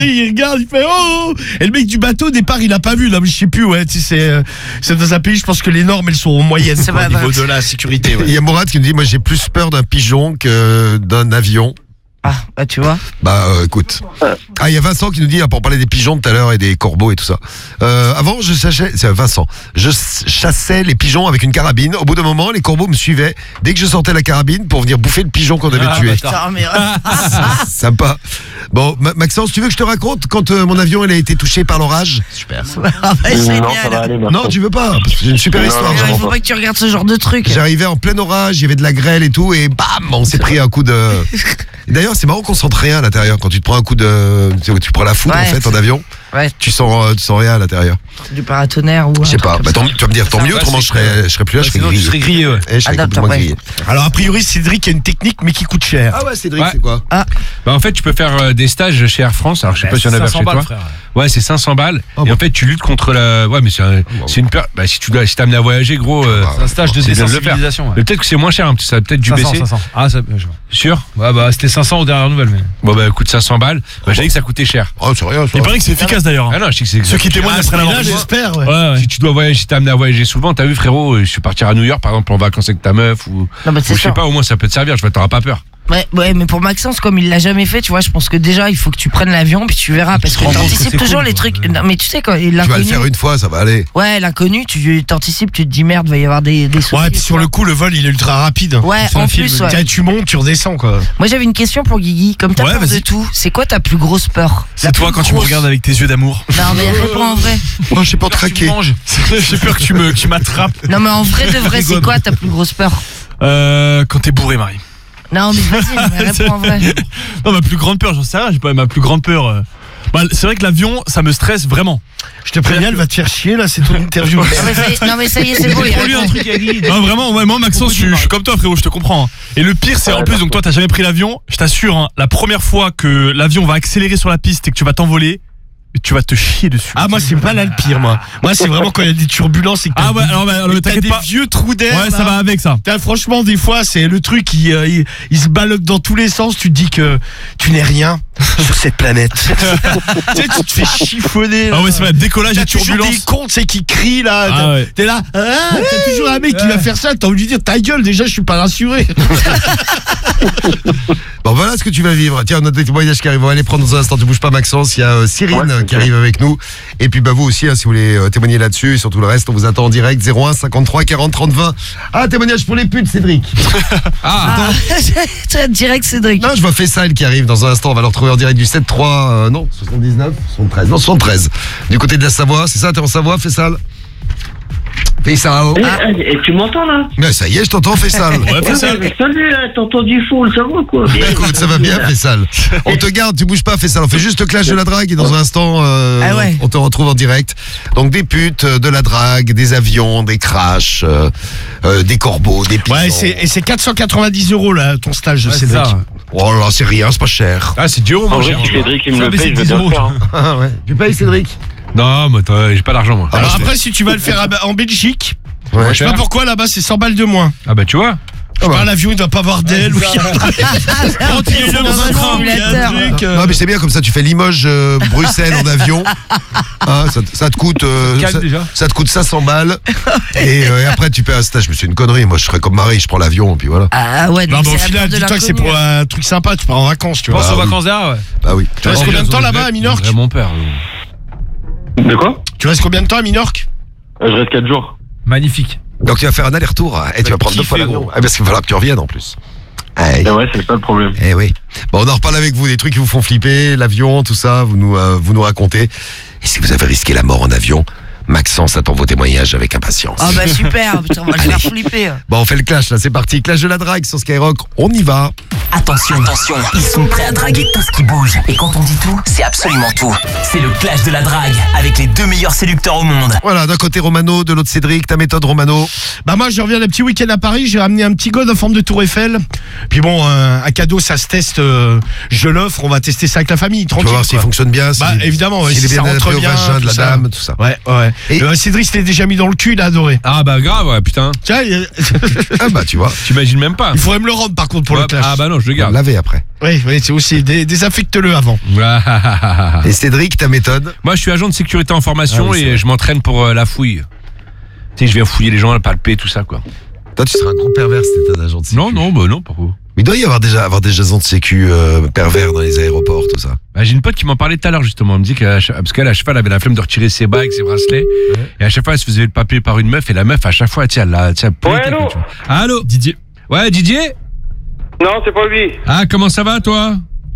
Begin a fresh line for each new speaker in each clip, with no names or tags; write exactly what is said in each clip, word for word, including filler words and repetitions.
Il regarde, il fait oh. Et le mec du bateau au départ il a pas vu là, mais je sais plus ouais, tu sais c'est euh, c'est dans un pays je pense que les normes elles sont moyennes
C'est
quoi,
pas
au niveau
vrai.
de la sécurité. Ouais.
Il y a Mourad qui nous dit moi j'ai plus peur d'un pigeon que d'un avion.
Ah, bah tu vois.
Bah euh, écoute. Ah il y a Vincent qui nous dit, ah, pour parler des pigeons tout à l'heure et des corbeaux et tout ça. Euh, avant je chassais, c'est Vincent, je chassais les pigeons avec une carabine. Au bout d'un moment les corbeaux me suivaient dès que je sortais la carabine pour venir bouffer le pigeon qu'on avait
Ah,
tué.
Putain, mais...
Sympa. Bon Ma- Maxence, tu veux que je te raconte quand euh, mon avion il a été touché par l'orage?
Super.
Ah, bah,
Non, ça va
génial.
aller, merci.
Non tu veux pas parce que j'ai une super
Non,
histoire.
non,
Il
j'en
faut pas que tu regardes ce genre de truc.
J'arrivais en plein orage, il y avait de la grêle et tout, et bam, on s'est pris un coup de. Et d'ailleurs, c'est marrant qu'on sente rien à l'intérieur quand tu te prends un coup de. Tu, sais, tu prends la foudre
Ouais,
en fait en
c'est-
avion,
Ouais,
tu sens, euh, tu sens rien à l'intérieur.
du paratonnerre ou.
Je sais
un
pas.
truc
Bah,
comme
tant, tu vas me dire tant mieux,
Ouais,
autrement
c'est
je serais, je serais plus là, je serais
Sinon, tu
grillé.
serais grillé, ouais.
Eh, je serais
Adapte,
complètement
ouais.
grillé.
Alors a priori Cédric a une technique mais qui coûte cher.
Ah ouais, Cédric,
Ouais.
c'est quoi?
Bah, en fait, tu peux faire euh, des stages chez Air France. Alors, je sais pas si on a
cinq
chez
cents balles,
toi.
frère.
Ouais, c'est cinq cents balles.
Ah
et
bon.
en fait, tu luttes contre la. Ouais, mais c'est un- c'est une peur. Bah, si tu dois, si t'es amené à voyager, gros. euh,
Ah,
C'est un stage de
c'est bien de le faire.
désensibilisation. ouais.
Mais peut-être que c'est moins cher, hein, ça a peut-être dû
cinq cents,
baisser.
cinq cents. Ah, ça, je vois.
Sûr?
Ouais, bah, c'était cinq cents aux dernières nouvelles, mais.
Bon, bah, coûte cinq cents balles. Bah, j'ai dit que ça coûtait cher.
Oh, c'est rien, ça.
Il paraît que c'est efficace d'ailleurs.
Ah non, je sais que c'est
Ceux qui témoignent après la
Là
mort.
j'espère. Ouais.
Ouais, ouais.
Si tu dois voyager, si t'es amené à voyager souvent, t'as vu, frérot, je suis parti à New York, par exemple, en vacances avec ta meuf, ou.
Non, bah
ou
c'est
je sais
ça.
pas, au moins ça peut te servir, je vais t'auras pas peur.
Ouais, ouais, mais pour Maxence, comme il l'a jamais fait, tu vois, je pense que déjà il faut que tu prennes l'avion puis tu verras parce que
te rends compte que
t'anticipes
c'est
toujours
cool,
les
quoi.
trucs. Non, mais tu sais quand
Tu vas le
l'inconnu.
faire une fois, ça va aller.
Ouais, l'inconnu, tu t'anticipes, tu te dis merde, va y avoir des des soucis.
Ouais, puis sur le coup le vol il est ultra rapide.
Ouais,
C'est un
en
film,
plus, ouais.
tiens, tu montes, tu redescends quoi.
Moi j'avais une question pour Guigui. Comme t'as
Ouais,
peur de
vas-y.
tout, c'est quoi ta plus grosse peur?
C'est
La
toi
plus
quand tu me
grosse-
regardes avec tes yeux d'amour.
Non mais réponds en vrai.
Oh, j'ai pas traqué.
J'ai peur que tu me, que tu m'attrapes.
Non mais en vrai de vrai, c'est quoi ta plus grosse peur?
Euh, quand t'es bourré, Marie.
Non mais vas-y, mais réponds en vrai.
Non, ma plus grande peur, j'en sais rien, j'ai pas ma plus grande peur. euh. Bah, c'est vrai que l'avion, ça me stresse vraiment.
Je te préviens, elle va te faire chier là, c'est ton interview.
Non mais ça y est, non, mais ça y est, c'est beau. il
Pour lui,
répond.
un truc à Guy. Non, vraiment, ouais, moi, Maxence, je, suis- je suis comme toi, frérot, je te comprends. hein. Et le pire, c'est en plus, donc toi, t'as jamais pris l'avion. Je t'assure, hein, la première fois que l'avion va accélérer sur la piste et que tu vas t'envoler, tu vas te chier dessus.
Ah moi c'est pas là le pire moi. Moi c'est vraiment quand il y a des turbulences et que t'as
Ah ouais, alors, bah, alors,
et
mais
t'as
t'inquiète
des
pas.
vieux trous d'air.
Ouais,
là.
ça va avec ça.
T'as, franchement des fois c'est le truc qui euh, il, il se ballotte dans tous les sens. Tu te dis que tu n'es rien sur cette planète. Tu sais tu te fais chiffonner. Là.
Ah ouais, c'est vrai, décollage
T'as
et
toujours
turbulence.
des cons tu sais qui crient là.
Ah
T'as-
ouais.
T'es là. Ah, t'as toujours un mec qui va faire ça. T'as envie de lui dire ta gueule déjà je suis pas rassuré.
Bon, voilà ce que tu vas vivre. Tiens, on a des témoignages qui arrivent. On va aller prendre dans un instant. Tu bouges pas, Maxence. Il y a euh, Cyrine
Ouais,
euh, qui
ok.
arrive avec nous. Et puis, bah, vous aussi, hein, si vous voulez euh, témoigner là-dessus et surtout le reste, on vous attend en direct. zéro un cinquante-trois quarante trente vingt. Ah, témoignage pour les putes, Cédric.
Ah, c'est direct Cédric.
Non, je vois Faisal qui arrive dans un instant. On va le retrouver en direct du sept trois. Euh, non, soixante-dix-neuf, soixante-treize. Non, soixante-treize. Du côté de la Savoie. C'est ça, t'es en Savoie, Faisal? Faisal.
Et, et tu m'entends là?
Mais ça y est, je t'entends, Faisal.
Ouais, Faisal.
Mais salut, là, t'entends du full, ça va quoi? Bien.
Écoute, ça va bien, Faisal. On te garde, tu bouges pas, Faisal. On fait juste le clash de la drague et dans un instant, euh,
Ah ouais.
on te retrouve en direct. Donc des putes, euh, de la drague, des avions, des crashs, euh, euh, des corbeaux, des pigeons.
Ouais et c'est, et c'est quatre cent quatre-vingt-dix euros là ton stage
Ouais, c'est
Cédric.
ça.
Oh là, c'est rien, c'est pas cher.
Ah, c'est dur,
En
mon
vrai,
cher.
si Cédric il me
Ça,
le
mais
paye,
c'est
je vais
dix
bien le
euros.
faire. hein.
Ah ouais. Tu payes, Cédric?
Non, mais toi, j'ai pas d'argent, moi.
Alors
Ah,
après si tu vas le faire à- en Belgique,
Ouais.
je sais pas pourquoi là-bas c'est cent balles de moins.
Ah, bah, tu vois.
Je sais pas, l'avion il doit pas avoir d'aile ou il y a
Quand il est dans un simulateur.
Non mais c'est bien comme ça, tu fais Limoges, euh, Bruxelles en avion. Hein, ça, te- ça te coûte, euh,
Calme
ça,
déjà.
ça te coûte cinq cents balles. et, euh, et après tu paies un stage. Mais c'est une connerie. Moi je serais comme Marie, je prends l'avion et puis voilà.
Ah ouais,
Non,
donc
mais au
c'est la
final,
peur de
dis-toi que c'est
l'inconnu.
pour un truc sympa, tu pars en vacances, tu vois.
Pense
Bah
aux
oui.
vacances derrière, ouais.
Bah oui.
Tu restes combien de temps là-bas à Minorque?
C'est mon père.
De quoi?
Tu restes combien de temps à Minorque?
Euh, Je reste quatre jours.
Magnifique.
Donc tu vas faire un aller-retour hein, et tu vas prendre deux fois
kiffer,
l'avion.
gros.
Ah, parce qu'il va falloir que tu reviennes en plus. Aïe.
Et ouais, c'est ça le problème.
Eh oui. Bon, on en reparle avec vous, des trucs qui vous font flipper, l'avion, tout ça, vous nous, euh, vous nous racontez. Et si vous avez risqué la mort en avion, Maxence attend vos témoignages avec impatience.
Ah bah super, putain, on va le faire flipper.
Bon, on fait le clash là, c'est parti. Clash de la drague sur Skyrock, on y va.
Attention, attention, ils sont prêts à draguer tout ce qui bouge. Et quand on dit tout, c'est absolument tout. C'est le clash de la drague avec les deux meilleurs séducteurs au monde.
Voilà, d'un côté Romano, de l'autre Cédric, ta méthode Romano.
Bah moi je reviens d'un petit week-end à Paris, j'ai ramené un petit god en forme de tour Eiffel. Puis bon, euh, un cadeau ça se teste, euh, je l'offre, on va tester ça avec la famille,
Tu vas
tranquille.
voir s'il
quoi.
fonctionne bien.
Bah
s'il-
évidemment, ouais,
s'il
si
est
ça
bien
rentre
adapté au
bien,
vagin de
tout
la
ça.
dame, tout ça.
Ouais, ouais.
Et-
Euh, Cédric s'était déjà mis dans le cul, il a adoré.
Ah, bah, grave, ouais, putain.
Tiens, il
Ah bah tu vois.
T'imagines même pas.
il faudrait me le rendre par contre pour
Ouais,
le clash.
Ah, bah, non, je le
On
garde.
laver après.
Oui, oui, c'est aussi dé- désinfecte-le avant.
Et Cédric, ta méthode?
Moi, je suis agent de sécurité en formation
Ah oui, c'est
et
vrai.
je m'entraîne pour euh, la fouille. Tu sais, je viens fouiller les gens, palper, tout ça, quoi.
Toi, tu seras un gros pervers si t'étais un agent de sécu.
Non, non, bah non, pourquoi?
Mais il doit y avoir déjà avoir des agents de sécu euh, pervers dans les aéroports, tout ça.
Bah, j'ai une pote qui m'en parlait tout à l'heure, justement. Elle me dit qu'à chaque- parce qu'elle, à chaque fois, elle avait la flemme de retirer ses bagues, ses bracelets. Et à chaque fois, elle se faisait le papier par une meuf. Et la meuf, à chaque fois, tiens, elle l'a, tiens,
Ouais, allô
Allô
Didier.
Ouais, Didier?
Non, c'est pas lui.
Ah, comment ça va, toi?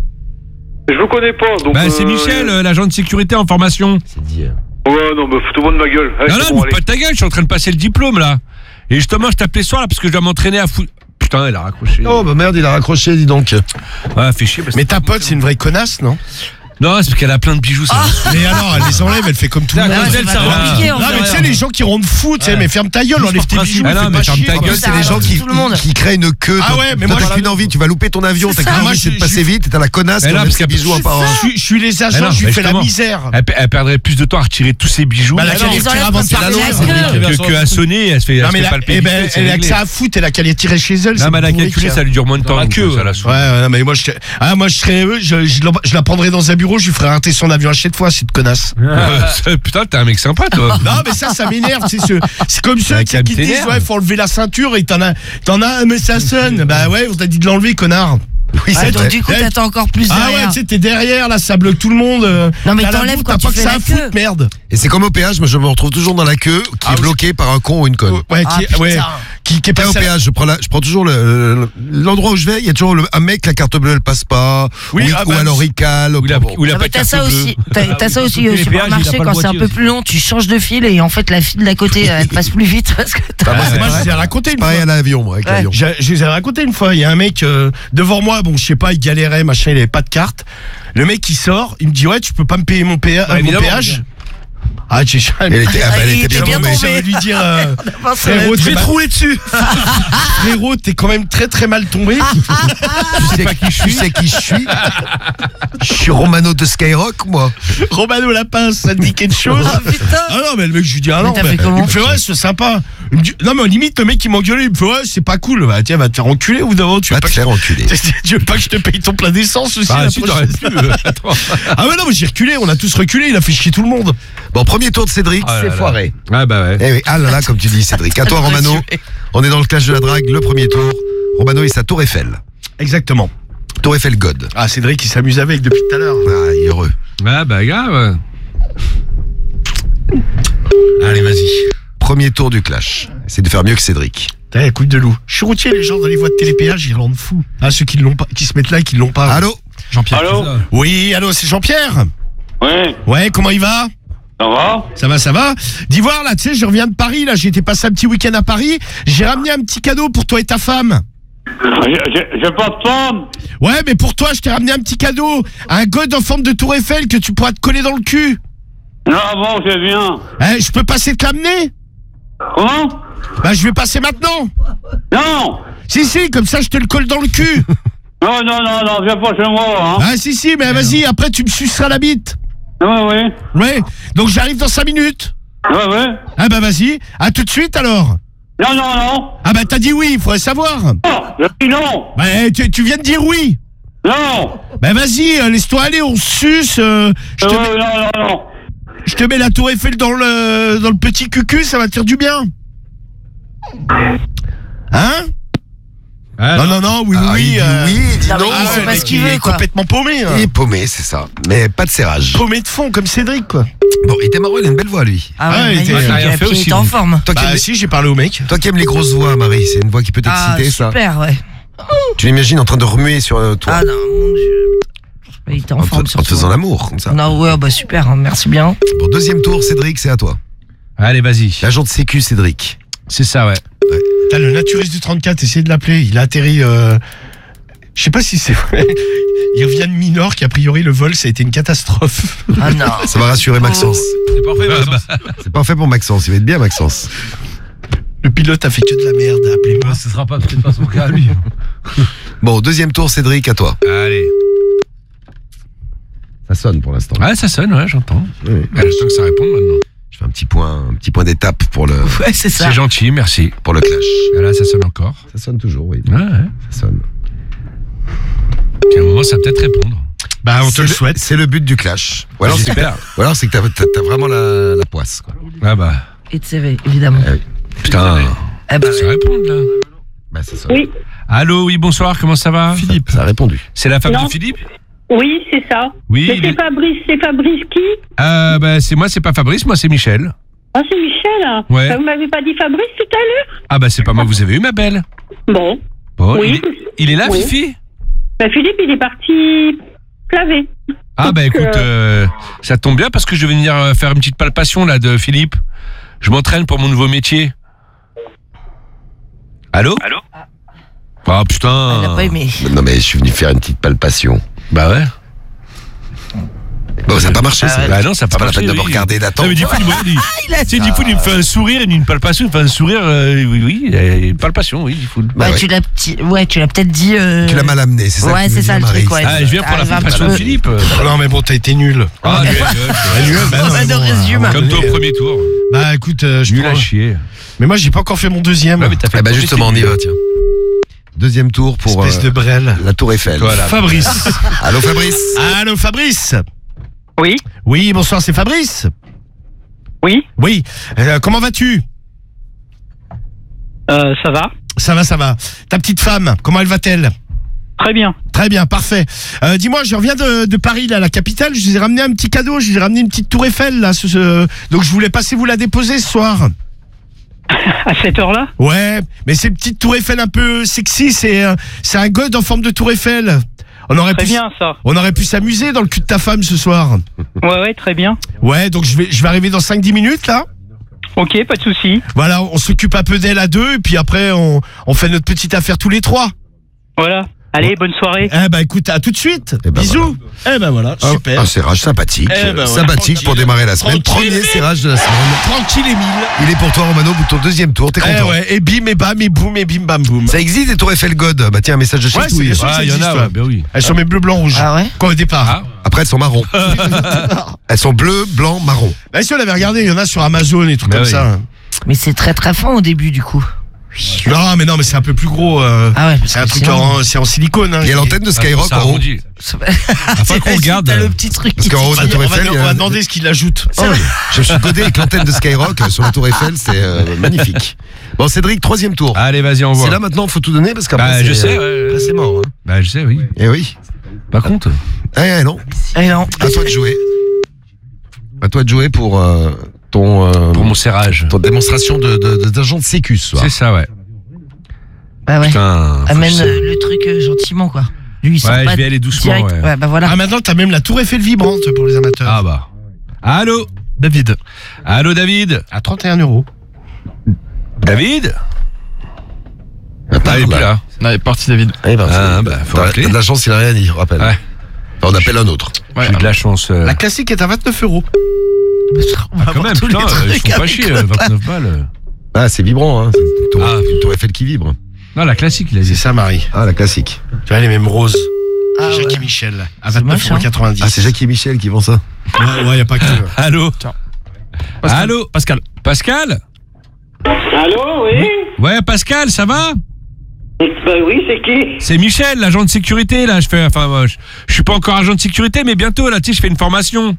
Je vous connais pas, donc...
Bah, c'est
euh,
Michel, euh, l'agent de sécurité en formation.
C'est dit.
Ouais, non, bah, foutez-moi de ma gueule. Allez,
Non,
c'est
non,
bon,
mais pas
allez.
de ta gueule, je suis en train de passer le diplôme, là. Et justement, je t'appelais ce soir, là, parce que je dois m'entraîner à foutre. Putain, elle a raccroché.
Oh bah merde, il a raccroché, dis donc.
Ouais, fait chier. Parce
Mais
que-
ta pote, c'est une vraie connasse, non?
Non, c'est parce qu'elle a plein de bijoux, ça.
Mais alors, elle les enlève, elle fait comme tout le
Ah,
monde.
cause d'elle,
c'est
ça
pas
va.
compliqué, en
Non,
fait.
mais tu sais, les gens qui rendent fou, tu sais, mais ferme ta gueule, enlève tes bijoux,
Ah non,
fais
mais
pas
ferme
chier.
ta gueule,
C'est les gens qui,
Tout le monde.
qui créent une queue.
Ah
Toi-
ouais, mais
toi,
moi,
t'as
je-
qu'une envie, tu vas louper ton avion,
C'est
t'as
ça,
qu'une
moi,
envie, c'est de
je-
passer
je-
vite, et t'as la connasse
Mais
qui
non,
enlève
parce
ses
que-
bijoux un par un.
Je suis- je suis les
Mais
agents,
non,
je lui
mais
fais la
justement.
misère.
Elle, elle perdrait plus de temps à retirer tous ses bijoux
Bah, la
non,
qu'elle
ils
tire
enlèvent
avant de
quand
tirer
ça
la loi.
arrive
que, que à sonner, elle se fait, elle
Non,
se
mais
fait
la-
palper.
eh
vite
ben,
fait, c'est
elle a que
réglé.
ça à foutre, elle a qu'à les tirer chez elle.
Non,
c'est
mais à la
pourri,
calculer,
tiens.
ça lui dure moins de
Dans
temps.
la
donc,
queue,
ça la
ouais.
saoule.
Ouais, ouais, non, mais moi, je, ah, moi, je serais eux, je, je, la- je la prendrais dans un bureau, je lui ferais arrêter son avion à chaque fois, cette connasse.
Euh, Putain, t'es un mec sympa, toi.
Non, mais ça, ça m'énerve. C'est ce- c'est comme ceux
Ouais,
tu sais, qui te
calme
disent,
tes
ouais, faut enlever la ceinture et t'en as, t'en as, mais ça sonne. Bah ouais, on t'a dit de l'enlever, connard.
Oui,
Ouais,
c'est
donc
vrai.
du coup,
Ouais.
t'attends encore plus
Ah ouais,
derrière.
tu sais, t'es derrière, là, ça bloque tout le monde. euh,
Non, mais
t'as la
t'enlèves
boue,
quand
t'as
tu
pas que
fais
ça
la
à foutre,
queue.
merde.
Et c'est comme au péage, moi je me retrouve toujours dans la queue qui
Ah
est
oui.
bloquée par un con ou une conne.
Ouais,
Ah,
qui, ouais,
putain.
qui, qui est
Pas au
passé à-
péage, je prends, la, je prends toujours le- le- l'endroit où je vais, il y a toujours le- un mec, la carte bleue elle passe pas,
Oui,
ou, il-
ah
ou
bah,
alors il cale.
Ou il a,
bon.
ou il a
Ah,
pas
mais
de
t'as
carte
ça
bleue.
aussi, t'as t'as ça aussi
Les
au
péages, il a
supermarché
pas le
quand c'est un
boîtier
peu
aussi.
plus long, tu changes de fil et en fait la file d'à côté elle passe plus vite parce que t'as-
Bah, moi, c'est- moi, je les ai raconté une fois.
Pareil à l'avion, moi, avec
Ouais.
l'avion.
Je, je les ai raconté une fois. Il y a un mec euh, devant moi, bon, je sais pas, il galérait, machin, il avait pas de carte. Le mec, il sort, il me dit, ouais, tu peux pas me payer mon, péa-
Ouais,
mon
évidemment,
péage. Ah, j'ai
Elle était, ah, bah, elle
il
était
était
bien
bien
tombée.
tombé.
J'aurais dû dire, euh,
Enfin,
frérot,
c'est-
t'es mal-
roulé dessus.
frérot, t'es quand même très très mal tombé.
Tu sais pas qui je suis, tu sais qui je suis. Je suis Romano de Skyrock, moi.
Romano Lapince, ça te dit quelque chose?
Ah putain.
Ah non, mais le mec, je lui dis, ah
Mais
non,
t'as
mais-
fait comment
il me fait, ouais, c'est sympa. Il me dit- non, mais limite, le mec, il m'engueulait, il me fait, ouais, c'est pas cool. Bah, tiens, va te faire enculer ou d'avant, tu veux
Va
pas
te
que
faire enculer.
tu veux pas que je te paye ton plein d'essence aussi
Ah,
la
si,
prochaine
t'aurais pu. euh, attends.
Ah ouais non mais j'ai reculé, on a tous reculé, il a fait chier tout le monde.
Bon, premier tour de Cédric,
Ah là
c'est
là.
foiré.
Ah bah ouais.
Eh oui, ah là là, comme tu dis, Cédric. À toi, Romano. On est dans le clash de la drague, le premier tour. Romano et sa tour Eiffel.
Exactement.
Tour Eiffel God.
Ah Cédric il s'amuse avec depuis tout à l'heure.
Ah, il est heureux.
Ah bah grave.
Allez, vas-y. Premier tour du clash. C'est de faire mieux que Cédric.
T'as couille de loup. Je suis routier, les gens dans les voies de télépéage, ils rendent fou. Ah ceux qui l'ont pas, qui se mettent là et qui l'ont pas.
Allô?
Jean-Pierre.
Allô
Oui, allô, c'est Jean-Pierre.
Ouais,
Ouais, comment il va?
ça va?
Ça va, ça va. Dis voir là, tu sais, je reviens de Paris là, j'ai été passer un petit week-end à Paris. J'ai ramené un petit cadeau pour toi et ta femme.
J'ai- J'ai j'ai pas de femme.
Ouais, mais pour toi, je t'ai ramené un petit cadeau, un god en forme de tour Eiffel que tu pourras te coller dans le cul.
Non, bon, c'est bien.
Eh, je peux passer te l'amener?
Comment?
Bah, je vais passer maintenant.
Non!
Si, si, comme ça, je te le colle dans le cul.
Non, non, non, non, viens pas chez moi, hein.
Ah, si, si, mais vas-y, après, tu me suceras la bite.
Ouais, ouais.
Ouais, donc j'arrive dans cinq minutes.
Ouais, ouais.
Ah, bah, vas-y, à tout de suite alors.
Non, non, non.
Ah, bah, t'as dit oui, il faudrait savoir.
Non, je dis non.
Bah, tu, tu viens de dire oui.
Non.
Bah, vas-y, euh, laisse-toi aller, on se suce. euh, je, te
Ouais,
mets,
non, non, non.
je te mets la tour Eiffel dans le, dans le petit cucu, ça va te faire du bien. Hein?
Ah,
Non, non, non, oui,
Ah,
oui,
il dit
euh,
oui, il dit
Non, mais
non.
il sait
ouais,
pas
mec,
ce qu'il
il
veut,
est
quoi.
complètement paumé. hein.
Il est paumé, c'est ça. Mais pas de serrage.
Paumé de fond, comme Cédric, quoi.
Bon, il était marrant, il a une belle voix, lui.
Ah
Ah,
ouais,
il
magnifique,
était-
il a rien
et
fait
puis il
aussi,
est en
lui.
forme.
Toi qui,
Bah,
aimes,
si, j'ai parlé au mec.
toi qui aimes les grosses voix, Marie, c'est une voix qui peut
Ah
t'exciter, ça.
super, ouais.
Tu l'imagines en train de remuer sur euh, toi.
Ah non, mon dieu. Il était en
en,
forme
te, en te
surtout.
faisant l'amour, comme ça.
Non, ouais, bah super, hein, merci bien.
Bon, deuxième tour, Cédric, c'est à toi.
Allez, vas-y.
L'agent de sécu, Cédric.
C'est ça, ouais.
T'as le naturiste du trente-quatre, essayez de l'appeler. Il a atterri. Euh... Je sais pas si c'est vrai. Il revient de Minorque, a priori le vol, ça a été une catastrophe.
Ah non.
Ça va rassurer Maxence.
C'est parfait, Maxence.
C'est parfait pour Maxence, il va être bien, Maxence.
Le pilote a fait que de la merde, appelez-moi.
Ah, ce sera pas peut-être pas son cas, lui.
Bon, deuxième tour, Cédric, à toi.
Allez.
Ça sonne pour l'instant.
Ouais, ça sonne, ouais, j'entends.
Oui.
Ah, J'attends que ça réponde maintenant.
Je fais un petit point, un petit point d'étape pour le,
Ouais, c'est ça.
C'est gentil, merci.
pour le clash.
Ah, là, ça sonne encore.
Ça sonne toujours, oui.
Ouais, ouais.
Ça sonne.
À un moment, ça va peut-être répondre.
Bah, on te
C'est
le souhaite.
C'est le but du clash. Ou alors, c'est,
J'espère.
ou alors c'est que t'as, t'as, t'as vraiment la, la poisse, quoi.
Ah bah.
Et de C V, évidemment.
Putain.
Eh ben,
Ça répond là.
Bah, c'est ça.
Oui.
Allô, oui, bonsoir, comment ça va
Philippe.
Ça a répondu.
C'est la femme
Non.
de Philippe?
Oui, c'est ça.
Oui.
Mais
il
c'est
est-
Fabrice, c'est Fabrice qui?
Euh, bah, c'est moi, c'est pas Fabrice, moi c'est Michel.
Ah, c'est Michel. Hein.
Ouais.
Bah, vous m'avez pas dit Fabrice tout à l'heure?
Ah bah c'est pas moi, vous avez eu ma belle.
Bon.
Bon,
Oui.
il, est, il est là,
Oui.
Fifi?
Bah, Philippe, il est parti laver.
Ah bah
Donc,
écoute,
euh,
euh, ça tombe bien parce que je vais venir euh, faire une petite palpation là de Philippe. Je m'entraîne pour mon nouveau métier. Allô? Allô? Ah putain.
elle a pas aimé.
Non, mais je suis venu faire une petite palpation.
Bah ouais.
Bon, ça n'a pas marché, ça.
Bah non, ça a
C'est
pas
pas la
marché.
peine de me
oui.
regarder
Non
d'attendre.
mais du coup, il me dit,
il a-
tu sais, du coup, il me fait un sourire, il me dit une palpation, il me fait un sourire, euh, oui, oui, euh, une palpation, oui, du coup.
Bah
ouais,
ouais.
tu l'as petit, ouais, tu l'as peut-être dit. Euh...
Tu l'as mal amené, c'est ça que
Ouais,
tu veux
c'est ça
dire,
le truc,
Marie.
ouais.
Ah, je viens pour la
Arrive un
palpation
peu.
de Philippe.
Non, mais bon, t'as été nul.
Ah, nul, nul, nul.
Bah, non,
Pas
mais
de
bon,
résume.
euh,
Comme toi au premier tour.
Bah, écoute, euh, je
Nul à
prends-
chier.
Mais moi, j'ai pas encore fait mon deuxième.
Ouais, mais t'as fait
Eh bah
le
justement, on
premier,
y va, tiens. Deuxième tour pour
Espèce
euh,
de brel.
la Tour Eiffel.
Toi, là.
Fabrice.
Allô, Fabrice.
Allô, Fabrice.
Oui.
Oui, bonsoir, c'est Fabrice.
Oui.
Oui. Euh, comment vas-tu?
Euh, ça va.
Ça va, ça va. Ta petite femme, comment elle va-t-elle?
Très bien.
Très bien, parfait. Euh, dis-moi, je reviens de, de Paris, là, la capitale. Je vous ai ramené un petit cadeau. Je vous ai ramené une petite tour Eiffel, là. ce- ce- Donc, je voulais passer vous la déposer ce soir.
À cette heure-là?
Ouais, mais c'est une petite tour Eiffel un peu sexy. C'est euh, c'est un god en forme de tour Eiffel. On aurait
Très
pu,
bien, ça.
on aurait pu s'amuser dans le cul de ta femme ce soir.
Ouais, ouais, très bien.
Ouais, donc je vais, je vais arriver dans cinq dix minutes, là.
Ok, pas de souci.
Voilà, on s'occupe un peu d'elle à deux, et puis après, on, on fait notre petite affaire tous les trois.
Voilà. Allez, bonne soirée.
Eh ben, écoute, à tout de suite.
Eh ben,
Bisous. Eh ben voilà,
Ah,
super.
Un serrage sympathique.
Eh ben, ouais.
Sympathique pour démarrer la semaine.
Tranquille.
Premier serrage de la semaine.
Tranquille, Émile.
Il est pour toi, Romano, pour ton deuxième tour. T'es
Eh
content?
ouais, et bim, et bam, et boum, et bim, bam, boum.
Ça existe des Tours Eiffel God. Bah tiens, un message de chez
Ouais, c'est bien sûr que ça
Ah, il y en
existe,
a,
ouais.
ouais, ben oui.
Elles sont mes bleu, blanc, rouge.
Ah ouais?
Quoi, au départ.
Ah.
Après, elles sont marron. Elles sont bleues, blanc, marron.
Bah, si on avait regardé, il y en a sur Amazon et tout
Bah
comme
oui.
ça.
Mais c'est très très fin au début du coup.
Non, mais non, mais c'est un peu plus gros. euh,
Ah ouais, parce
c'est un
que
truc
sinon-
en, c'est en silicone. Hein,
Il y a l'antenne de Skyrock
Ça
en haut.
arrondit.
Ça
Afin qu'on regarde.
T'as le petit truc.
Parce qu'en haut de la
On
Tour
va,
Eiffel,
on
il y a-
va demander ce qu'il ajoute.
Oh, je me suis codé avec l'antenne de Skyrock sur la Tour Eiffel, c'est euh, magnifique. Bon, Cédric, troisième tour.
Allez, vas-y, on
C'est
voit.
là maintenant, faut tout donner parce qu'après,
Bah, je
c'est,
sais,
euh,
ouais.
après, c'est mort. Hein.
Bah, je sais, oui.
Eh oui.
Par contre.
Eh, eh, non.
Eh non.
À toi de jouer. À toi de jouer pour euh, ton, euh,
Pour mon serrage.
ton démonstration de, de, de- d'agent de sécu ce soir.
C'est ça, ouais.
Bah ouais.
Putain. faut
Amène
que je-
euh, le truc euh, gentiment quoi. Lui il sort
Ouais,
pas
je vais aller doucement,
direct.
ouais.
Ouais, bah voilà.
Ah, maintenant, t'as même la tour Eiffel vibrante pour les amateurs.
Ah bah. Allô,
David.
allô, David.
À trente et un euros.
David.
Ah,
Ah, il est plus là.
Allez, parti David.
Eh ben,
Ah,
c'est-
bah, faut
t'as,
rappeler.
t'as de la chance, il a rien dit, rappelle.
Ouais.
Enfin, on appelle un autre.
J'ai eu de la chance. euh.
La classique est à vingt-neuf euros.
On va
Ah, quand
voir
même,
tous les
putain, euh, ils
trucs
font pas
avec
chier,
le
euh,
bas.
vingt-neuf balles.
Ah, c'est vibrant, hein. C'est une tour,
Ah.
une tour Eiffel qui vibre.
Non, la classique, il a
C'est
dit.
ça, Marie.
Ah, la classique.
Tu vois, les mêmes roses.
Ah,
Jacques
ouais.
et Michel. À
C'est
vingt-neuf
moche,
euros
hein.
quatre-vingt-dix.
Ah, c'est Jacques et Michel qui vend ça.
Ouais, ouais, y a pas que.
Allô.
Pascal.
Allô.
Pascal.
Pascal.
Allô, oui?
Ouais, Pascal, ça va?
Bah oui, c'est qui?
C'est Michel, l'agent de sécurité, là. Je fais, enfin, moi, je, je suis pas encore agent de sécurité, mais bientôt, là, tu sais, je fais une formation.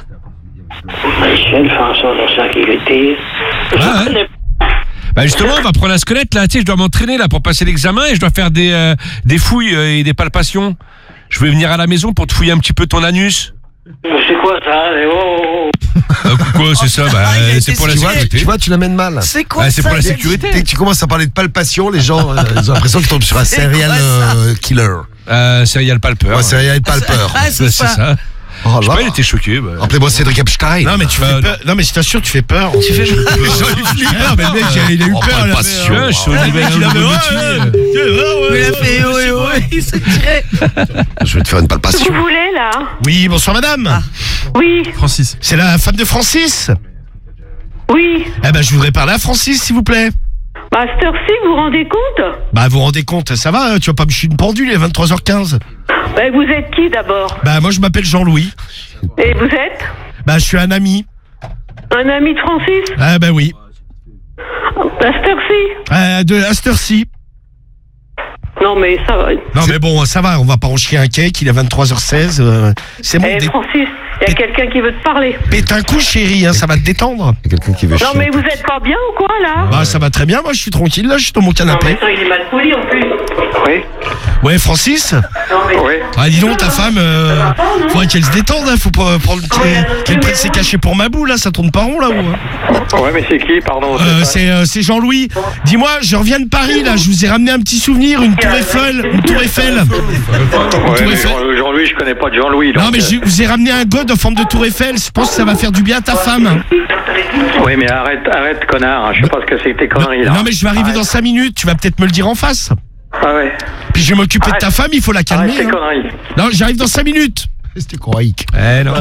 Michel François de sécurité.
Ah, ouais. Bah justement, on va apprendre à se connaître là, tu sais, je dois m'entraîner là pour passer l'examen et je dois faire des euh, des fouilles euh, et des palpations. Je vais venir à la maison pour te fouiller un petit peu ton anus.
C'est quoi ça? Eh, oh, oh,
Euh, quoi, c'est ça, bah
Ah, il a
euh,
été
c'est pour la
Tu vois,
sécurité.
tu vois, tu l'amènes mal.
C'est quoi
Ouais, c'est
ça,
pour la
David
sécurité.
Dès que tu commences à parler de palpation, les gens euh, ils ont l'impression qu'ils tombent sur un
C'est
serial
quoi ça
euh, killer.
Euh, serial palpeur.
Ouais, serial palper.
Ah,
c'est
c'est ça.
ça.
Oh
Je sais
là.
pas, il était choqué. Bah.
Rappelez-moi Cédric Epstein.
Non, mais tu
Bah,
fais peur. Non, mais je t'assure, tu fais peur.
Tu fais
Les gens, ils flippent. Non, mais le mec, il a eu
Oh,
peur. il a
palpation.
fait,
Ouais, je suis au
euh,
niveau
il a fait,
niveau
ouais,
métier.
ouais, ouais,
Il a
ouais,
fait
ouais,
oh,
ouais,
oh,
ouais.
oh, il s'est tiré.
Je vais te faire une palpation.
Vous voulez, là?
Oui, bonsoir madame.
Oui,
Francis.
C'est la femme de Francis.
oui.
Eh ben, je voudrais parler à Francis, s'il vous plaît.
Bah, à cette heure-ci, vous vous rendez compte?
Bah, vous vous rendez compte, ça va, tu vas pas me chier une pendule, il est vingt-trois heures quinze.
Bah, vous êtes qui d'abord?
Bah, moi, je m'appelle Jean-Louis.
Et vous êtes?
Bah, je suis un ami.
Un ami de Francis?
Ah, bah oui.
À cette heure-ci?
Euh, de à cette heure-ci.
Non, mais ça va.
Non, mais bon, ça va, on va pas en chier un cake, il est vingt-trois heures seize. euh, c'est bon.
Eh,
dé-
Francis, il y a quelqu'un qui veut te parler.
Pète un coup, chérie, hein, ça va te détendre.
Il y a quelqu'un qui veut
Non,
chier.
mais vous êtes pas bien ou quoi, là?
Bah, ça va très bien, moi je suis tranquille, là, je suis dans mon
Non, mais
canapé.
attends, il est mal poli en plus.
Oui.
Ouais, Francis.
Non, mais.
Oui.
Ah, dis donc, ta femme, euh, faudrait qu'elle se détende, hein, faut pas prendre
Oh, il y a
qu'elle
notre
qu'elle prenne
numéro.
ses cachets pour ma boule, là, ça tourne pas rond, là, où hein.
Ouais, mais c'est qui, pardon?
Euh, c'est euh, c'est Jean-Louis. Dis-moi, je reviens de Paris, là, je vous ai ramené un petit souvenir, une tour Eiffel, une tour Eiffel.
Ouais,
Tour
mais
Eiffel.
Jean- Jean-Louis, je connais pas de Jean-Louis.
Non,
donc,
mais je vous ai ramené un god en forme de tour Eiffel, je pense que ça va faire du bien à ta femme.
euh, Oui, mais arrête, arrête, connard. Je sais pas ce que c'est que tes conneries, là.
Non, mais je vais arriver
Arrête.
dans cinq minutes, tu vas peut-être me le dire en face.
Ah ouais.
Puis je vais m'occuper de ta femme, il faut la calmer.
Arrête tes
hein.
conneries.
Non, j'arrive dans cinq minutes.
C'était croaïque.
Eh non.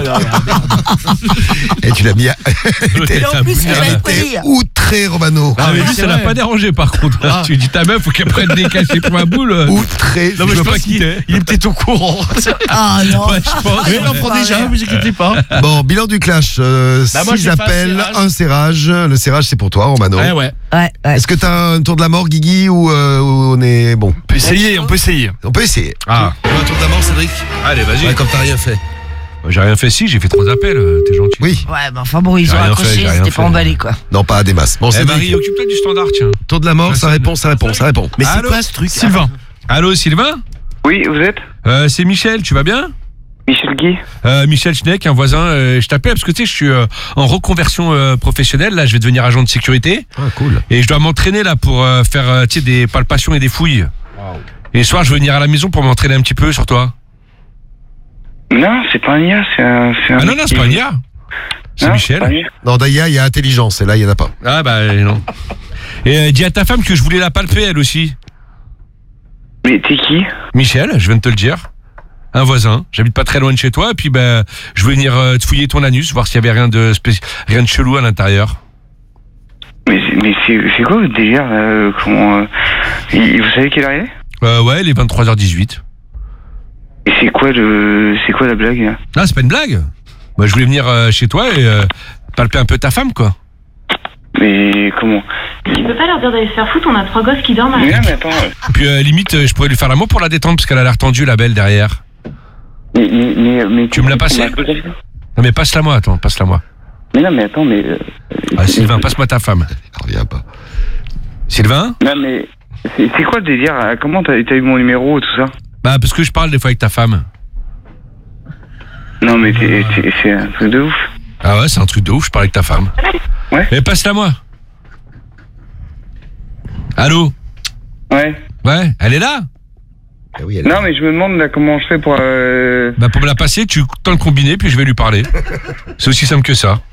Et tu l'as mis à.
Et en plus, il va être
T'es
poli.
outré, Romano.
Ah, mais lui,
c'est
ça l'a
vrai.
pas dérangé par contre.
Ah.
Tu dis ta meuf, faut qu'elle prenne des cachets pour ma boule. euh.
Outré.
Non, mais
Je
je
veux
pense
pas
qu'il
quitter.
il est peut-être au courant.
Ah non.
Ouais, je pense.
Oui, il en prend déjà, vous inquiétez pas.
Bon, bilan du clash. Euh,
Bah, moi,
six
j'ai fait un
appels,
serrage.
un serrage. Le serrage, c'est pour toi, Romano.
Ouais, ouais.
Ouais, ouais.
Est-ce que t'as un tour de la mort, Guigui, ou euh, ou on est bon?
On peut essayer, on peut essayer.
On peut essayer.
Ah,
Tu veux un tour de la mort, Cédric?
allez, vas-y.
Ouais, comme t'as rien fait.
J'ai rien fait si, j'ai fait trois appels, euh, t'es gentil.
Oui.
Ouais, bah enfin bon, ils
J'ai
ont
rien
accroché,
fait, j'ai
ils
rien
étaient
fait.
pas emballés, quoi.
Non, pas à des masses. Bon,
Eh
Cédric,
Marie, occupe-toi du standard, tiens.
tour de la mort, ça
Ouais,
répond, ça répond, ça répond.
Mais c'est
Allô
quoi ce truc
Sylvain.
Allô, Sylvain
Oui, vous êtes
euh, C'est Michel, tu vas bien
Michel Guy?
euh, Michel Schneck, un voisin. euh, je t'appelle parce que tu sais, je suis euh, en reconversion euh, professionnelle. Là, je vais devenir agent de sécurité.
Ah, cool.
Et je dois m'entraîner là pour euh, faire euh, tu sais, des palpations et des fouilles. Et ce soir, je vais venir à la maison pour m'entraîner un petit peu sur toi.
Non, c'est pas un I A, c'est un. c'est un
Ah non, non, c'est pas un I A. C'est
Non,
Michel.
pas un I A.
Non, Daya, il y a intelligence, et là, il y en a pas.
Ah bah non. Et euh, dis à ta femme que je voulais la palper elle aussi.
Mais t'es qui?
Michel, je viens de te le dire. Un voisin. J'habite pas très loin de chez toi. Et puis ben, je voulais venir euh, te fouiller ton anus, voir s'il y avait rien de spéci- rien de chelou à l'intérieur.
Mais, c'est- mais c'est c'est quoi votre délire là, euh, comment, euh, il- Vous savez quelle heure il est?
Euh, ouais, il est vingt-trois heures dix-huit.
Et c'est quoi le. C'est quoi la blague là?
Ah, c'est pas une blague. Bah, je voulais venir euh, chez toi et euh, palper un peu ta femme, quoi.
Mais comment?
Tu peux pas leur dire d'aller se faire foutre, on a trois gosses qui dorment à
Mais non, mais attends. euh,
Et puis euh, limite, euh, je pourrais lui faire l'amour pour la détendre parce qu'elle a l'air tendue, la belle derrière.
Mais, mais, mais, mais
Tu me l'as passé? Non mais passe-la moi, attends, passe-la moi.
Mais non, mais attends, mais. euh,
Ah, Sylvain, passe-moi ta femme.
Il revient pas.
Sylvain?
Non, mais. C'est c'est quoi le délire là? Comment t'as t'as eu mon numéro et tout ça?
Bah parce que je parle des fois avec ta femme.
Non, mais t'es- t'es- c'est un truc de ouf.
Ah ouais, c'est un truc de ouf, je parle avec ta femme.
Ouais.
Mais passe-la moi. Allô?
Ouais.
Ouais, elle est là?
Ah oui, elle
Non, mais je me demande là comment je fais pour. Euh...
Bah pour me la passer, tu tends le combiné puis je vais lui parler. C'est aussi simple que ça.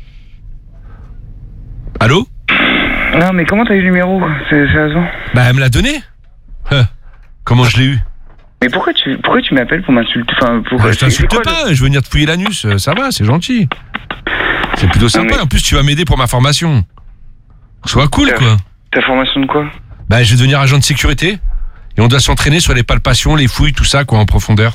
Allô?
Non, mais comment t'as eu le numéro? C'est sérieusement?
Bah elle me l'a donné. Hein, comment je l'ai eu?
Mais pourquoi tu, pourquoi tu m'appelles pour m'insulter? Enfin, pour.
Bah, je
c'est- c'est
t'insulte
quoi,
pas, je veux venir te fouiller l'anus, euh, ça va, c'est gentil. C'est plutôt sympa,
mais-
en plus tu vas m'aider pour ma formation. Sois cool
Ta-
quoi.
Ta formation de quoi?
Bah je vais devenir agent de sécurité. Et on doit s'entraîner sur les palpations, les fouilles, tout ça quoi, en profondeur.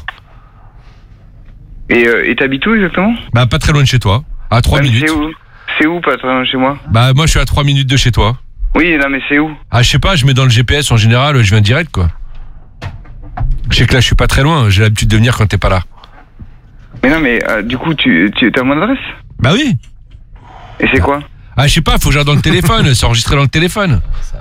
Et euh, et t'habites où exactement?
Bah pas très loin de chez toi, à trois
Ah, mais
minutes.
C'est où? C'est où, pas très loin de chez moi?
Bah moi je suis à trois minutes de chez toi.
Oui, non, mais c'est où?
Ah je sais pas, je mets dans le G P S en général, je viens direct quoi. Je sais que là je suis pas très loin, j'ai l'habitude de venir quand t'es pas là.
Mais non, mais euh, du coup, tu, tu as mon adresse?
Bah oui.
Et c'est quoi?
Ah je sais pas, faut que j'aille dans le téléphone, c'est enregistré dans le téléphone.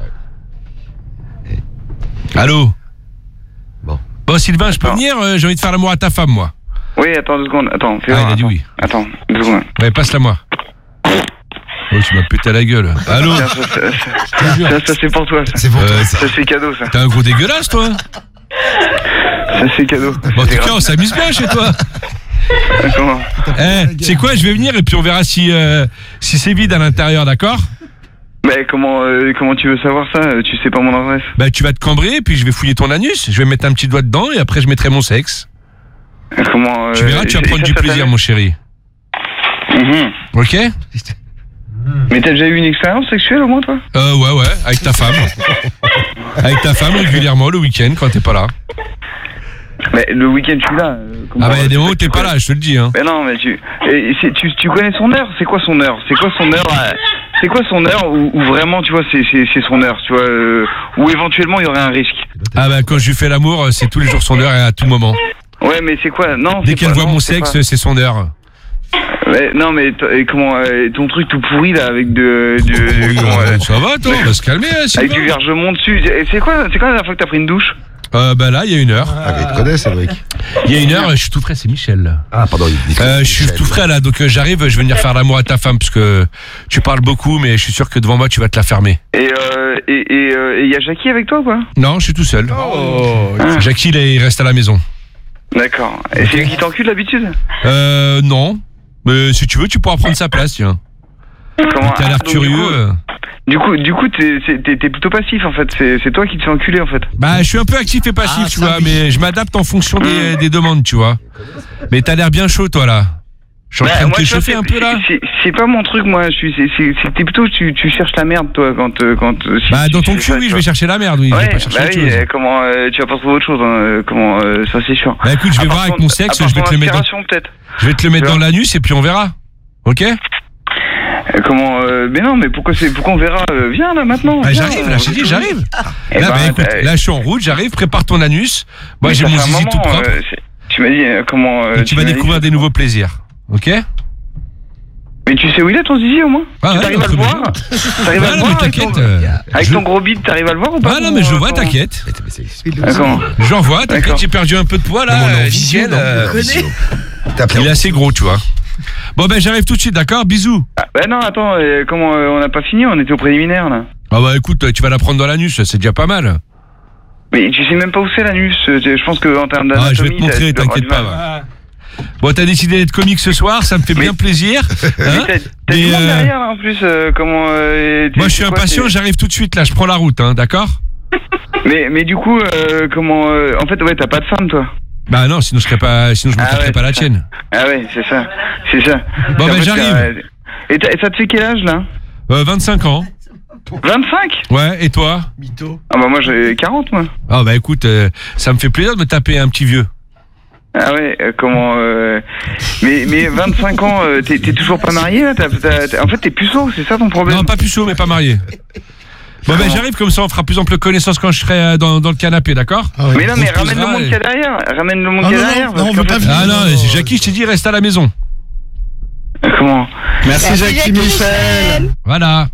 Allô?
Bon.
Bon Sylvain, je peux
Non.
venir, euh, j'ai envie de faire l'amour à ta femme moi.
Oui, attends deux secondes. Attends, fais
Ah,
voir,
il a dit
attends.
oui.
Attends, deux secondes.
Ouais, passe-la moi. Oh, tu m'as pété à la gueule. Allô?
Ça, ça, ça, ça, ça, ça, c'est pour toi. Ça,
C'est pour
Euh,
toi, ça.
Ça, c'est cadeau, ça.
T'es un gros dégueulasse toi?
Ça, c'est cadeau.
Bon, en tout cas, on s'amuse bien chez toi.
Comment?
Eh, tu sais quoi, je vais venir et puis on verra si, euh, si c'est vide à l'intérieur, d'accord?
Mais comment, euh, comment tu veux savoir ça? Tu sais pas mon adresse?
Bah, tu vas te cambrer, puis je vais fouiller ton anus, je vais mettre un petit doigt dedans et après je mettrai mon sexe.
Comment?
Tu verras, tu vas prendre du plaisir, mon chéri.
Mhm.
Ok?
Mais t'as déjà eu une expérience sexuelle au moins, toi?
Euh, ouais, ouais, avec ta femme. Avec ta femme régulièrement le week-end quand t'es pas là.
Mais le week-end, je suis là. euh, comment-
Ah, bah, il y a des moments où t'es pas là, je te le dis, hein.
Mais non, mais tu, et c'est- tu, tu connais son heure? C'est quoi son heure? C'est quoi son heure? euh, c'est quoi son heure où, où vraiment, tu vois, c'est, c'est, c'est son heure, tu vois, euh, où éventuellement il y aurait un risque.
Ah bah quand je lui fais l'amour, c'est tous les jours son heure et à tout moment.
Ouais, mais c'est quoi? Non.
Dès
c'est
qu'elle
pas,
voit
non,
mon
c'est
sexe,
pas.
c'est son heure.
Ouais, non, mais t- et comment euh, ton truc tout pourri là avec de, de, de-
Oui,
comment,
euh,
euh,
ça va, toi, on va se calmer, hein,
avec
Sylvain.
du vergemont dessus. Et c'est quoi, c'est quoi la dernière fois que t'as pris une douche?
Euh, bah là, il y a une heure.
Ah, mais il te connaît, Cédric.
Il y a une heure, je suis tout frais, c'est Michel.
Ah, pardon, il dit.
Euh, je suis tout frais là, donc euh, j'arrive, je vais venir faire l'amour à ta femme parce que tu parles beaucoup, mais je suis sûr que devant moi tu vas te la fermer.
Et euh, et et euh, et y a Jackie avec toi ou quoi?
Non, je suis tout seul.
Oh.
Jackie, il, est- il reste à la maison.
D'accord. Et c'est lui qui t'encule d'habitude?
Euh, non. Mais si tu veux, tu pourras prendre sa place, tiens.
Comment?
T'as l'air
Ah, donc,
curieux.
Du coup,
euh.
du coup, du coup, t'es, c'est- t'es, t'es plutôt passif en fait. C'est, c'est toi qui te fais enculer en fait.
Bah, je suis un peu actif et passif,
Ah,
tu
ça,
vois,
oui.
mais je m'adapte en fonction des, des demandes, tu vois. Mais t'as l'air bien chaud, toi, là. Je suis en
Bah,
train de
moi, je
t'échauffer
sais-
un peu, là.
C'est, c'est, c'est pas mon truc, moi. Je suis, c'est, c'est, c'est t'es plutôt, tu, tu cherches la merde, toi, quand, euh, quand. euh, si
Bah,
tu
dans ton
fais
cul,
ça,
oui,
tu
je
vois.
vais chercher la merde, oui. Je
Ouais,
vais pas chercher
bah
autre
oui,
chose.
euh, comment, euh, tu vas pas trouver autre chose, hein, euh, comment, euh, ça c'est sûr.
Bah, écoute, je vais
À
voir
part
avec
ton-
mon sexe,
à part
je vais
ton
te le mettre dans,
inspiration, peut-être.
je vais te le mettre
Tu
dans
vois.
l'anus et puis on verra. Ok?
Euh, comment, euh, mais non, mais pourquoi c'est, pourquoi on verra, euh, viens là maintenant.
Bah,
viens,
j'arrive,
euh,
là, j'ai dit, j'arrive.
Eh
Là,
ben,
bah, écoute,
bah,
là, je suis en route, j'arrive, prépare ton anus. Moi,
mais
j'ai
ça
mon
fait un
zizi
moment,
tout propre.
euh, c'est- tu m'as dit, euh, comment. euh,
Et tu vas
m'as dit-
découvrir des nouveaux plaisirs. Ok?
Mais tu sais où il est ton zizi au moins?
Ah,
Tu
ouais,
t'arrives à le
très
voir?
bien.
T'arrives à
Ah,
le
non, mais
voir avec ton,
t'inquiète. euh,
avec
je-
ton gros bide, t'arrives à le voir ou pas?
Ah, non, mais je
Comment,
vois,
comment-
t'inquiète.
Ah, comment?
J'en vois, t'inquiète,
D'accord.
j'ai perdu un peu de poids, là.
Non, non,
euh,
visio,
nickel,
non,
euh,
visio. T'as appelé
Il est
en-
assez gros, tu vois. Bon, ben, j'arrive tout de suite, d'accord? Bisous.
Ah, bah non, attends, euh, comment, euh, on n'a pas fini, on était au préliminaire là.
Ah, bah, écoute, tu vas la prendre dans l'anus, c'est déjà pas mal.
Mais tu sais même pas où c'est l'anus. euh, Je pense que en termes
Ah,
d'anatomie.
je vais te montrer,
t'as- tu dois avoir
t'inquiète
du
pas,
mal.
va. Bon, t'as décidé d'être comique ce soir, ça me fait bien plaisir.
Mais
Hein
t'as, t'as
Mais,
du monde
euh,
derrière là, en plus, euh, comment. euh, t'es-
moi, je suis
c'est quoi,
impatient,
t'es-
j'arrive tout de suite, là, je prends la route, hein, d'accord?
Mais, mais du coup, euh, comment. euh, en fait, ouais, t'as pas de femme toi.
Bah, non, sinon je serais pas, sinon je me
Ah
porterais
ouais,
pas la
c'est ça.
tienne.
Ah ouais, c'est ça. C'est ça.
Bon,
En
ben,
fait,
j'arrive.
t'as- Et, t'as- et ça te fait quel âge là?
Euh, vingt-cinq ans.
vingt-cinq?
Ouais, et toi?
Mytho.
Ah bah moi j'ai quarante moi.
Ah, bah, écoute, euh, ça me fait plaisir de me taper un petit vieux.
Ah ouais, euh, comment. Euh... Mais, mais vingt-cinq ans, euh, t'es, t'es toujours pas marié là t'as, t'as- t'as- En fait, t'es puceau, c'est ça ton problème?
Non, pas puceau, mais pas marié. Bon, ben, j'arrive, comme ça, on fera plus ample connaissance quand je serai euh, dans, dans le canapé, d'accord?
Ah ouais.
Mais non,
On
mais
se
ramène le
posera
monde
et-
qu'il y a derrière. Ramène le monde
Ah
qu'il y a
non,
derrière.
non,
parce
on
qu'en
veut pas
fait-
venir.
Ah non,
non,
c'est
non.
Jackie, je t'ai dit, reste à la maison.
Comment?
Merci Jackie Michel.
Voilà.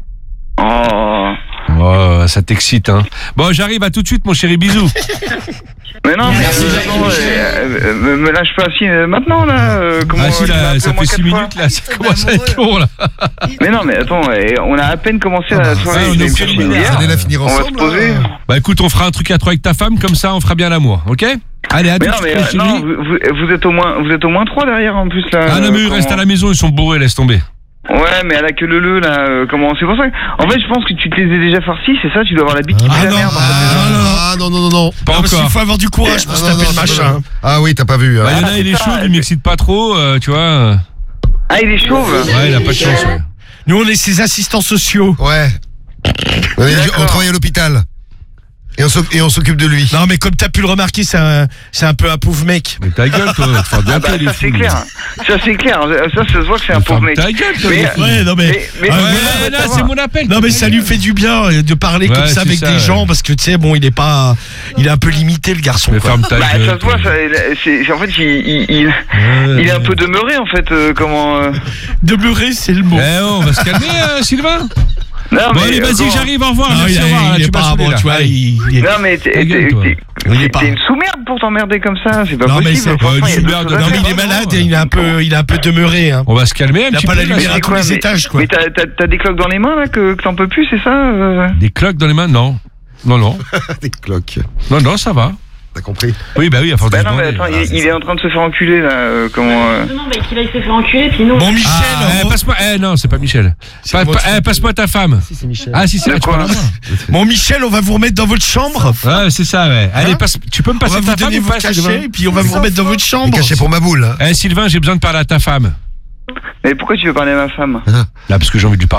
Oh.
Oh, ça t'excite, hein. Bon, j'arrive, à tout de suite, mon chéri, bisous.
Mais non, mais
Merci,
euh,
Jackie
attends,
Michel.
euh, euh, me, me lâche pas si euh, maintenant là. euh, comment,
Ah si,
euh, tu m'as
là,
appelé
ça
au moins
fait six
quatre fois.
minutes, là, ça commence à être long, là.
Mais non, mais attends, euh, on a à peine commencé la soirée.
ouais, on
je
est
vais
au
me chercher une
préliminaire.
bière.
Vous allez la finir
On va se
ensemble,
poser.
là.
Bah écoute, on fera un truc à trois avec ta femme, comme ça, on fera bien l'amour, ok? Allez, à tout
Mais
de
non,
suite,
mais
mon
euh,
chéri.
non, vous, vous- vous êtes au moins, vous êtes au moins trois derrière en plus là.
Ah non, mais
euh,
eux restent à
comment-
la maison, ils sont bourrés, laisse tomber.
Ouais, mais elle a que le le là. euh, comment? C'est pour ça. que- En fait, je pense que tu te les as déjà farcis, c'est ça. Tu dois avoir la bite qui
Ah
fait la
non,
merde. en fait.
Ah non, non, non, non.
Pas
Ah, parce qu'il
encore.
faut avoir du courage pour
Ah,
se
non,
taper
non,
le
non,
machin.
non. Ah oui, t'as pas vu. hein.
Bah, il y en a, il est
c'est
chaud,
ça,
il m'excite pas trop, euh, tu vois.
Ah, il est chauve.
Ouais, il a pas de chance, ouais.
Nous, on est ses assistants sociaux.
Ouais. On, est-
D'accord.
on travaille à l'hôpital. Et on s'oc- et on s'occupe de lui.
Non, mais comme t'as pu le remarquer, c'est un, c'est un peu un pauvre mec.
Mais ta gueule, toi, va te faire
Ah bah,
doper, les
ça c'est
fous.
clair. Ça c'est clair. Ça, ça se voit que c'est un pauvre
Ferme
mec.
ta gueule, toi,
Mais-
les fous.
Ouais, non, mais.
Mais, mais,
Ah,
mais-
Ouais,
mais-
là,
ça
c'est
va.
mon appel.
Non, mais ça lui fait du bien euh, de parler
Ouais,
comme ça
c'est
avec
ça,
des
ouais.
gens parce que tu sais, bon, il est pas. Il est un peu limité, le garçon.
Mais
quoi.
ferme ta
Bah,
gueule.
ça se voit,
toi.
ça, c'est, c'est- en fait, il, il, il,
Ouais,
il est un
ouais.
peu demeuré, en fait, euh, comment... euh,
De pleurer, c'est le mot.
Eh, oh, on va se calmer, euh, Sylvain.
Non,
Bon,
mais,
allez,
euh,
vas-y,
comment-
j'arrive, au revoir.
Non,
Merci,
il,
au revoir.
est,
là,
il est
tu m'as
pas
saoulé,
bon,
là.
tu vois.
Allez.
Il, il est-
Non, mais t'es,
Ta gueule,
t'es,
toi.
t'es-
Il est pas-
t'es une sous-merde pour t'emmerder comme ça, c'est pas
Non, mais
possible.
c'est-
franchement,
euh,
il y a
une
d'autres
sous-merde,
choses à
Non, mais
faire.
il est malade et il est un peu, il est un peu demeuré. Hein.
On va se calmer un
Il a
petit
pas
peu.
la
là.
lumière à
Mais
tous
quoi,
les
mais-
étages, quoi.
Mais t'as, t'as, t'as des cloques dans les mains, là, que, que t'en peux plus, c'est ça euh
Des cloques dans les mains? Non. Non, non.
Des cloques.
Non, non, ça va.
T'as compris?
Oui, bah oui, à force de
Bah
se
non, mais
demander.
attends, il, il est en train de se faire enculer, là, euh, comment... euh,
Non, mais qu'il aille se faire enculer, puis nous.
Bon, Michel,
Ah, eh,
on-
passe-moi. Eh, non, c'est pas Michel.
C'est
Pa-
moi
pa-
qui-
eh, passe-moi ta femme.
Si, c'est Michel.
Ah, si, c'est
De
tu
quoi
parles à moi.
Bon, Michel, on va vous remettre dans votre chambre.
Ouais, c'est ça, ouais. Allez,
Hein
passe. Tu peux me
On
passer
va vous
ta femme
donner
ou
vos
pas,
cachets
Sylvain
et puis on va vous remettre dans votre
Il
chambre.
est caché pour ma boule. Hein.
Eh, Sylvain, j'ai besoin de parler à ta femme.
Mais pourquoi tu veux parler à ma femme?
Là, parce que j'ai envie de lui parler.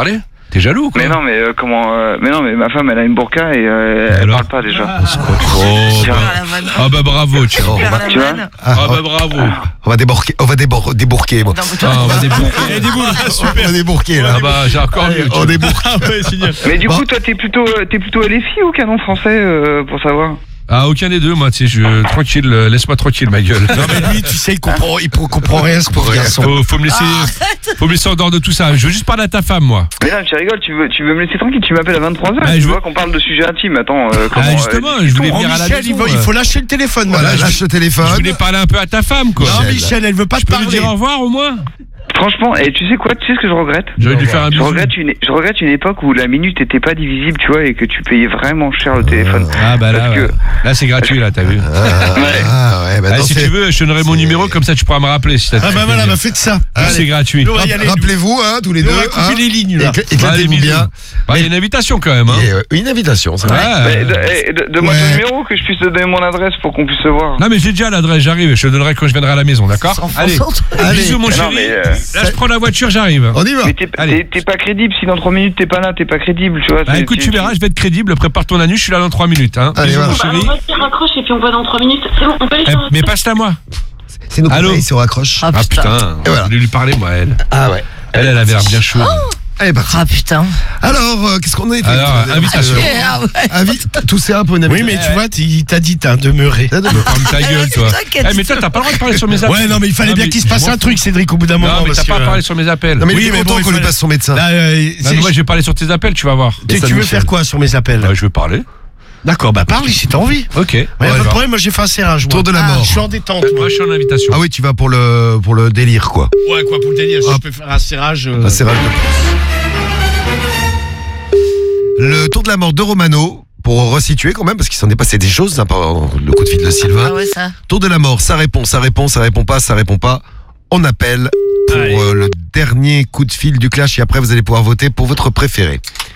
T'es jaloux quoi.
Mais non, mais euh, comment euh, Mais non, mais ma femme, elle a une burqa et euh, elle
alors
parle pas déjà.
Ah, oh, bah, ah bah bravo, tu vois.
Tu vois
Ah bah bravo.
On va déborquer, on va débor- débourquer. Moi.
Ah, on va débourquer.
On va débourquer là.
Ah bah j'ai encore mieux.
On débourque.
Ah ouais, génial.
Mais du coup, toi, t'es plutôt, euh, t'es plutôt L F I ou canon français euh, pour savoir?
Ah, aucun des deux, moi, tu sais, je, tranquille, euh, laisse-moi tranquille, ma gueule.
Non mais lui, tu sais, il comprend, il comprend rien, ce pauvre garçon.
Faut, faut me laisser, faut me laisser en dehors de tout ça. Je veux juste parler à ta femme, moi.
Mais là, tu rigoles, tu veux, tu veux me laisser tranquille, tu m'appelles à vingt-trois heures,
Bah,
tu
je
vois
veux-
qu'on parle de sujets intimes, attends, euh, comment,
Ah, justement,
euh,
je voulais
Oh,
venir à la
Michel,
maison.
il, va- il
euh.
faut lâcher le téléphone.
Voilà,
madame.
lâche le téléphone.
Je voulais parler un peu à ta femme, quoi.
Non, Michel, elle veut pas te
Je peux lui
parler.
dire au revoir, au moins?
Franchement, et tu sais quoi, tu sais ce que je regrette?
J'aurais dû faire un
Je
bisou.
regrette une, je regrette une époque où la minute était pas divisible, tu vois, et que tu payais vraiment cher le téléphone.
Ah bah là,
Parce que-
ouais. Là c'est gratuit, là, t'as vu.
Ah ouais, bah
Ah,
non,
si
c'est-
tu veux, je te donnerai mon numéro, comme ça tu pourras me rappeler. Si t'as
Ah bah voilà, bah faites ça.
c'est gratuit.
On va y aller.
Rappelez-vous, hein, tous les
On
deux.
va couper
hein.
les lignes là.
Écla-
Bah, allez,
Éclatez-vous
bisous.
bien.
Bah, il y a une invitation quand même, hein.
Et, euh, une invitation, c'est vrai.
Ouais.
Bah, de- eh, de- Donne-moi
Ouais.
ton numéro que je puisse te donner mon adresse pour qu'on puisse se voir.
Non mais j'ai déjà l'adresse, j'arrive, je te donnerai quand je viendrai à la maison, d'accord? Allez, bisous mon
Non,
chéri.
mais, euh,
Là je prends la voiture, j'arrive.
On y va.
Mais t'es
Allez.
t'es- t'es pas crédible, si dans trois minutes t'es pas là, t'es pas crédible, tu vois.
Bah
c'est-
écoute,
c'est-
tu verras, je vais être crédible, prépare ton anus, je suis là dans trois minutes, hein.
Allez,
Bisous
voilà.
mon
Bah,
chéri.
on va se raccroche et puis on voit dans trois minutes. C'est bon, on peut aller
Eh,
sur
mais passe-la moi.
C'est nos
Allô
conseils, si on raccroche.
Ah
Ah
putain.
putain,
Et voilà.
je voulais lui parler moi, elle.
Ah ouais.
Elle, elle avait l'air bien chaude.
Allez, parti.
Ah putain.
Alors, euh, qu'est-ce qu'on a été
Alors, invitation.
Ah ouais.
Invite, tout c'est un peu une
Oui, mais tu vois, t- il t'a dit, t'as demeuré.
T'as de-
Ferme ta gueule,
c'est
toi.
toi qui as
Eh,
dit
mais toi,
ça.
t'as pas le droit de parler sur mes appels.
Ouais, non, mais il fallait
Non,
bien
mais
qu'il se passe
je m'en
un truc, Cédric, au bout d'un
Non,
moment.
mais t'as
parce
pas à
que-
parler sur mes appels.
Non, mais
Oui,
il est
mais
content
bon, il
qu'on lui
fallait-
passe son médecin.
Là, euh,
Non,
c'est-
mais moi, je vais parler sur tes appels, tu vas voir.
tu,
ça,
tu veux
Michel.
faire quoi sur mes appels?
Bah, je veux parler.
D'accord, bah parle si t'as envie.
Ok.
Ouais,
On
pas de
va.
problème, moi j'ai fait un serrage. moi.
Tour de la
Ah,
mort.
Je suis en détente.
Moi, je suis en invitation.
Ah oui, tu vas pour le, pour le délire, quoi.
Ouais, quoi, pour le délire, si
Hop.
je peux faire un serrage. euh,
Un serrage de plus. Le tour de la mort de Romano, pour resituer quand même, parce qu'il s'en est passé des choses, hein, pendant le coup de fil de Sylvain.
Ah ouais, ça.
Tour de la mort, ça répond, ça répond, ça répond pas, ça répond pas. On appelle pour
Allez.
euh, le dernier coup de fil du clash et après vous allez pouvoir voter pour votre préféré.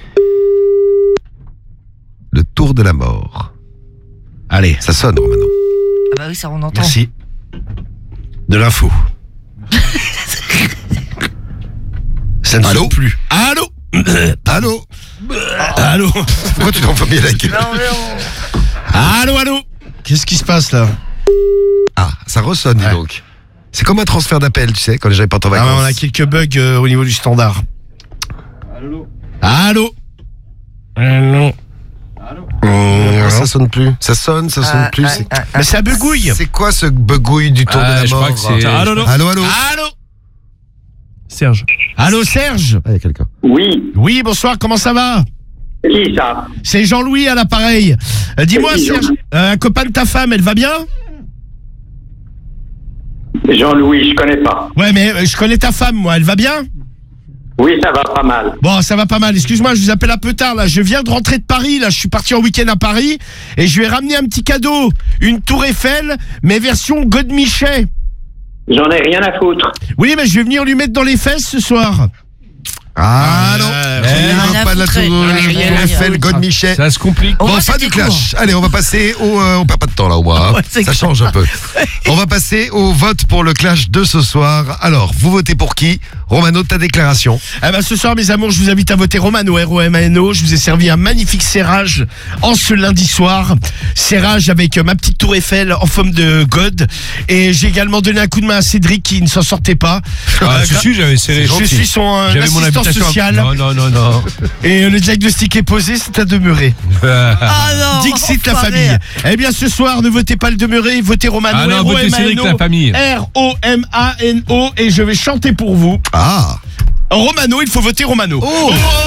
Le tour de la mort.
Allez,
Ça sonne, Romano.
Ah bah oui, ça on entend.
merci. De l'info. Ça ne
Allô
sonne plus. Allô
Allô
Allô
Pourquoi tu t'en fais bien la gueule?
Non, mais on-
Allô, allô Qu'est-ce qui se passe là?
Ah, ça ressonne, dis
Ouais.
donc. C'est comme un transfert d'appel, tu sais, quand les gens partent en
Ah,
vacances.
on a quelques bugs euh, au niveau du standard. Allô Allô Allô
Euh, Ça sonne plus. Ça sonne, ça sonne
Ah,
plus.
ah,
c'est-
ah, ah.
Mais ça begouille.
C'est quoi ce begouille du tour
Ah,
de la
je
mort
crois que c'est-
Ah,
Allô, allô.
Allô, allô
Allô
Serge.
Allô Serge?
Ah, il y a quelqu'un.
Oui,
Oui, bonsoir, comment ça va?
qui ça?
C'est Jean-Louis à l'appareil. Euh, Dis-moi
C'est qui,
Serge, euh, un copain de ta femme, elle va bien?
Jean-Louis, je connais pas.
Ouais, mais euh, je connais ta femme, moi, elle va bien?
Oui, ça va pas mal.
Bon, ça va pas mal. Excuse-moi, je vous appelle un peu tard là. Je viens de rentrer de Paris là. Je suis parti en week-end à Paris et je lui ai ramené un petit cadeau, une Tour Eiffel, mais version Godemichet.
J'en ai rien à foutre.
Oui, mais je vais venir lui mettre dans les fesses ce soir.
Ah non,
Euh,
on
rien
ne veut
à
pas de la
foutre,
tour
rien,
Tour
rien,
Eiffel,
rien.
God Michel.
Ça se complique.
Au
Bon,
moins,
fin
c'était
du clash. Allez, on va passer au. euh, on perd pas de temps là au moins. hein.
Ouais, c'est
Ça
clair.
change un peu. On va passer au vote pour le clash de ce soir. Alors, vous votez pour qui? Romano, ta déclaration.
Eh ben, ce soir, mes amours, je vous invite à voter Romano, R O M A N O. Je vous ai servi un magnifique serrage en ce lundi soir. Serrage avec euh, ma petite Tour Eiffel en forme de God. Et j'ai également donné un coup de main à Cédric qui ne s'en sortait pas.
Ah,
Euh,
si,
gra-
si, j'avais serré.
je suis son euh,
J'avais mon
assistant
invitation.
social.
Non, non, non, non.
Et euh, le diagnostic est posé, c'est à demeurer.
Ah non.
Dixit la
enfoiré.
famille. Eh bien, ce soir, ne votez pas le demeuré, votez Romano.
Ah non,
R O
votez
M A N O,
Cédric, la famille.
R O M A N O. Et je vais chanter pour vous.
Ah.
Romano, il faut voter Romano.
Oh.